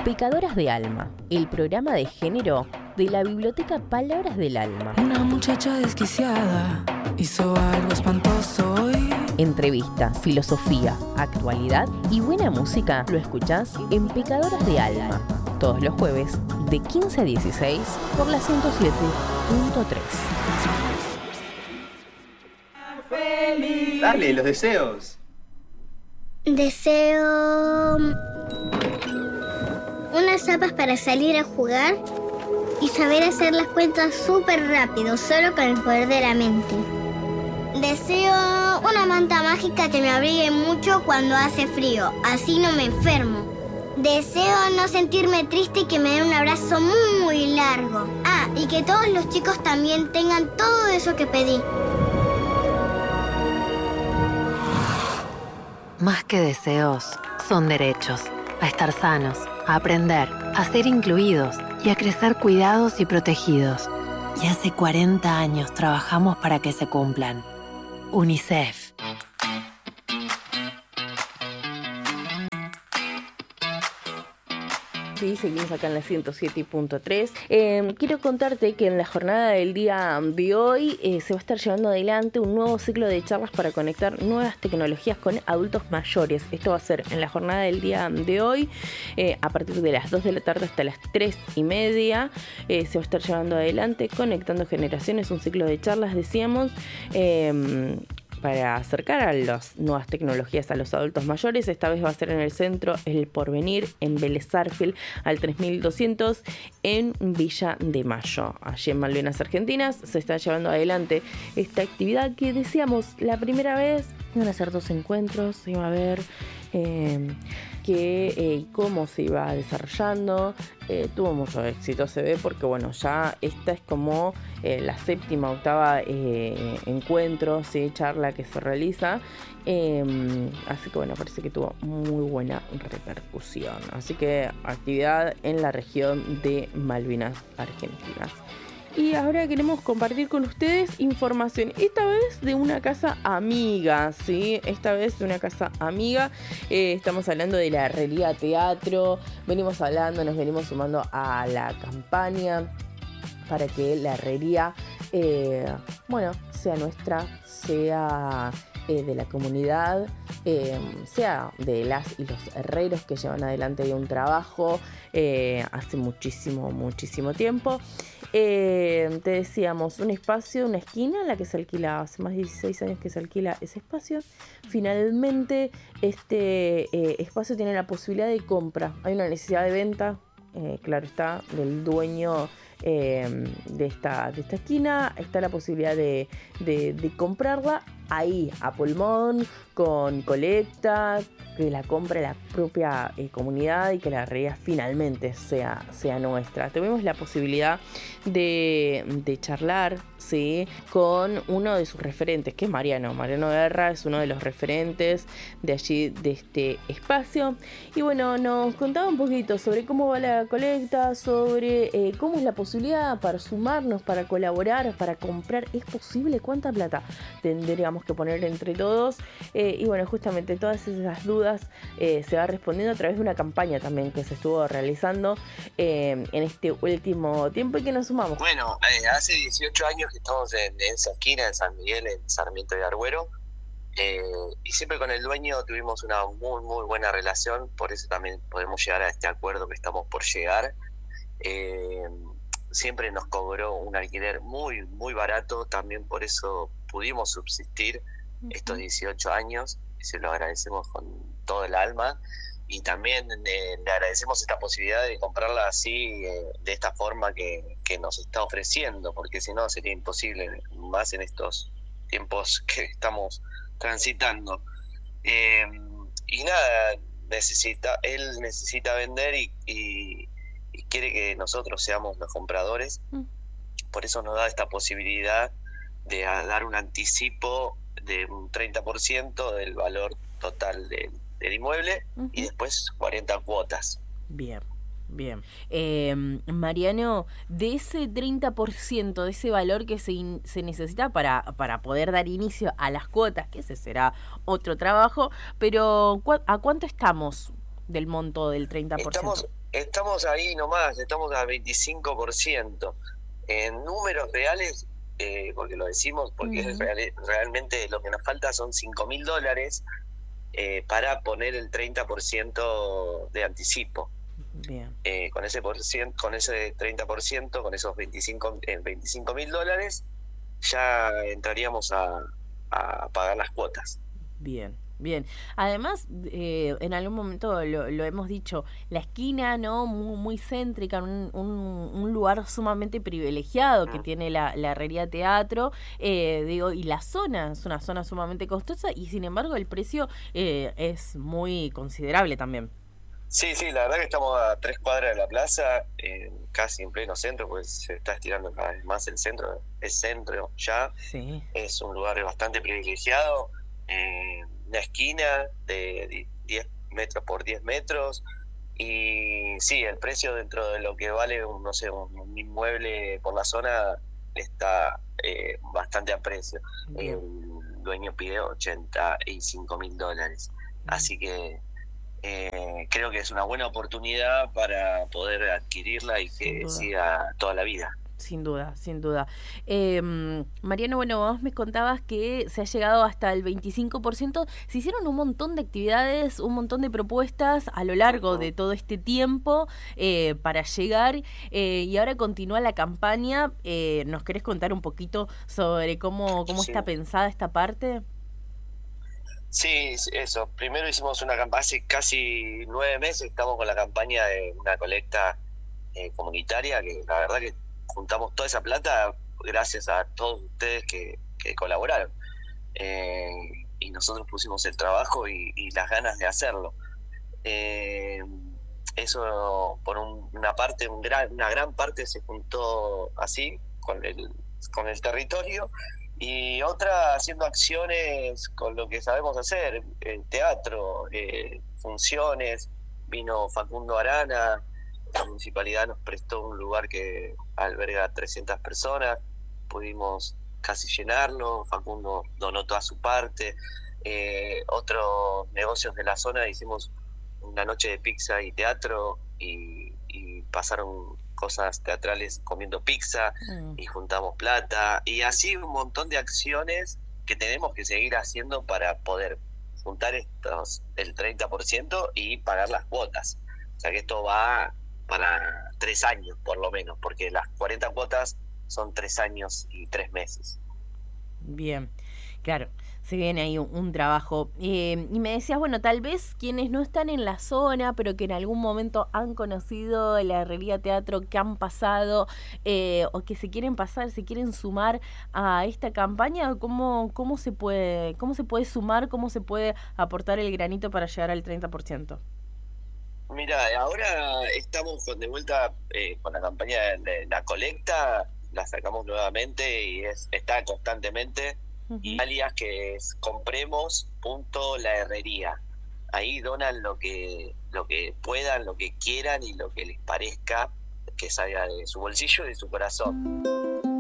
Pecadoras de Alma, el programa de género de la biblioteca Palabras del Alma. Una muchacha desquiciada hizo algo espantoso hoy. Entrevistas, filosofía, actualidad y buena música lo escuchás en Pecadoras de Alma, todos los jueves de 15 a 16 por la 107.3. Dale, los deseos. Deseo unas zapas para salir a jugar y saber hacer las cuentas súper rápido, solo con el poder de la mente. Deseo una manta mágica que me abrigue mucho cuando hace frío, así no me enfermo. Deseo no sentirme triste y que me den un abrazo muy largo. Ah, y que todos los chicos también tengan todo eso que pedí. Más que deseos, son derechos. A estar sanos, a aprender, a ser incluidos y a crecer cuidados y protegidos. Y hace 40 años trabajamos para que se cumplan. UNICEF. Sí, seguimos acá en la 107.3. Quiero contarte que en la jornada del día de hoy se va a estar llevando adelante un nuevo ciclo de charlas para conectar nuevas tecnologías con adultos mayores. Esto va a ser en la jornada del día de hoy, a partir de las 2 de la tarde hasta las 3:30. Se va a estar llevando adelante Conectando Generaciones, un ciclo de charlas, decíamos, para acercar a las nuevas tecnologías a los adultos mayores. Esta vez va a ser en el centro El Porvenir, en Vélez Sarsfield, al 3200, en Villa de Mayo. Allí en Malvinas Argentinas se está llevando adelante esta actividad que decíamos la primera vez. Iban a ser 2 encuentros, se iba a ver cómo se iba desarrollando. Tuvo mucho éxito, se ve, porque bueno, ya esta es como la 7ª, 8ª encuentro, ¿sí? Charla que se realiza. Así que bueno, parece que tuvo muy buena repercusión. Así que actividad en la región de Malvinas Argentinas. Y ahora queremos compartir con ustedes información, esta vez de una casa amiga, ¿sí? Esta vez de una casa amiga. Estamos hablando de la Herrería Teatro. Nos venimos sumando a la campaña para que la herrería, sea nuestra, sea de la comunidad, sea de las y los herreros que llevan adelante un trabajo hace muchísimo tiempo. Te decíamos, un espacio, una esquina en la que se alquila, hace más de 16 años que se alquila ese espacio. Finalmente este espacio tiene la posibilidad de compra. Hay una necesidad de venta, claro está, del dueño de esta esquina. Está la posibilidad de comprarla ahí a pulmón, con colecta, que la compre la propia comunidad y que la herrería finalmente sea nuestra. Tuvimos la posibilidad de charlar, ¿sí?, con uno de sus referentes, que es Mariano Guerra, es uno de los referentes de allí, de este espacio. Y bueno, nos contaba un poquito sobre cómo va la colecta, sobre cómo es la posibilidad para sumarnos, para colaborar, para comprar. ¿Es posible? ¿Cuánta plata tendríamos que poner entre todos? Y bueno, justamente todas esas dudas se va respondiendo a través de una campaña también que se estuvo realizando en este último tiempo y que nos sumamos. Bueno, hace 18 años que estamos en esa esquina, en San Miguel, en Sarmiento y Argüero, y siempre con el dueño tuvimos una muy buena relación, por eso también podemos llegar a este acuerdo que estamos por llegar. Siempre nos cobró un alquiler muy barato, también por eso pudimos subsistir estos 18 años, y se lo agradecemos con todo el alma, y también le agradecemos esta posibilidad de comprarla así, de esta forma que nos está ofreciendo, porque si no sería imposible, más en estos tiempos que estamos transitando. Y nada, él necesita vender y quiere que nosotros seamos los compradores. Por eso nos da esta posibilidad de dar un anticipo de un 30% del valor total del inmueble, y después 40 cuotas. Bien. Mariano, de ese 30%, de ese valor que se necesita para poder dar inicio a las cuotas, que ese será otro trabajo, pero ¿a cuánto estamos del monto del 30%? Estamos ahí nomás, estamos al 25%. En números reales, porque lo decimos, porque es realmente lo que nos falta son $5.000 para poner el 30% de anticipo. Bien. Con ese 30%, con esos $25.000, ya entraríamos a pagar las cuotas. Bien. Bien, además en algún momento lo hemos dicho, la esquina, ¿no? Muy céntrica, un lugar sumamente privilegiado que tiene la Herrería Teatro, y la zona es una zona sumamente costosa y sin embargo el precio es muy considerable también. Sí, la verdad que estamos a 3 cuadras de la plaza, casi en pleno centro, pues se está estirando cada vez más el centro, es centro ya, sí. Es un lugar bastante privilegiado, una esquina de 10 metros por 10 metros, y sí, el precio dentro de lo que vale un inmueble por la zona está bastante a precio. El dueño pide $85.000, así que creo que es una buena oportunidad para poder adquirirla y que siga toda la vida. Sin duda. Mariano, bueno, vos me contabas que se ha llegado hasta el 25%. Se hicieron un montón de actividades, un montón de propuestas a lo largo de todo este tiempo para llegar, y ahora continúa la campaña. ¿Nos querés contar un poquito sobre cómo está pensada esta parte? Sí, eso. Primero hicimos una campaña, hace casi 9 meses estamos con la campaña de una colecta comunitaria, que la verdad que juntamos toda esa plata gracias a todos ustedes que colaboraron. Y nosotros pusimos el trabajo y las ganas de hacerlo. Eso, por una parte, una gran parte se juntó así, con el territorio, y otra haciendo acciones con lo que sabemos hacer, teatro, funciones. Vino Facundo Arana, la municipalidad nos prestó un lugar que alberga 300 personas, pudimos casi llenarlo, Facundo donó toda su parte. Otros negocios de la zona, hicimos una noche de pizza y teatro, y pasaron cosas teatrales comiendo pizza, y juntamos plata, y así un montón de acciones que tenemos que seguir haciendo para poder juntar el 30% y pagar las cuotas. O sea que esto va para 3 años por lo menos, porque las 40 cuotas son 3 años y 3 meses. Bien, claro, se viene ahí un trabajo. Y me decías, bueno, tal vez quienes no están en la zona, pero que en algún momento han conocido la Herrería Teatro, que han pasado, o que se quieren sumar a esta campaña, ¿cómo se puede sumar, cómo se puede aportar el granito para llegar al 30%? Mira, ahora estamos de vuelta con la campaña de la colecta, la sacamos nuevamente y está constantemente, y alias que es compremos.laherrería. Ahí donan lo que puedan, lo que quieran y lo que les parezca que salga de su bolsillo y de su corazón.